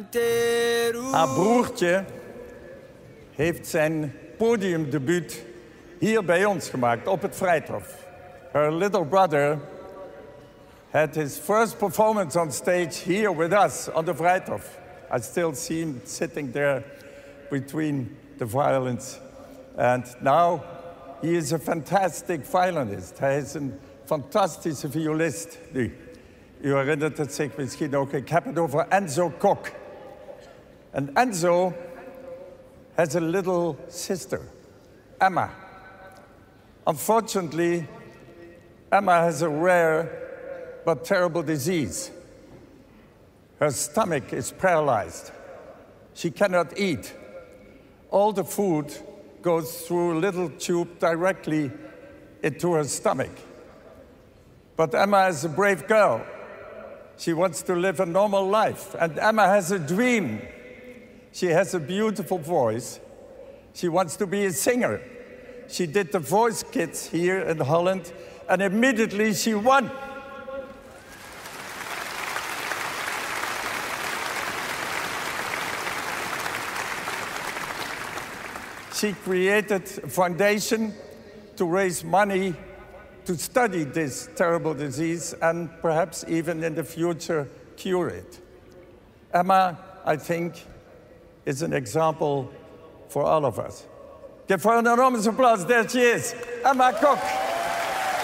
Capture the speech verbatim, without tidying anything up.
Haar broertje heeft zijn podiumdebuut hier bij ons gemaakt, op het Vrijthof. Her little brother had his first performance on stage here with us on the Vrijthof. I still see him sitting there between the violins. And now he is a fantastic violinist. Hij is een fantastische violist nu. U herinnert het zich misschien ook. Ik heb het over Enzo Kok. And Enzo has a little sister, Emma. Unfortunately, Emma has a rare but terrible disease. Her stomach is paralyzed. She cannot eat. All the food goes through a little tube directly into her stomach. But Emma is a brave girl. She wants to live a normal life. And Emma has a dream. She has a beautiful voice. She wants to be a singer. She did the Voice Kids here in Holland, and immediately she won. She created a foundation to raise money to study this terrible disease and perhaps even in the future cure it. Emma, I think, is an example for all of us. Give her an enormous applause. There she is, Emma Kok.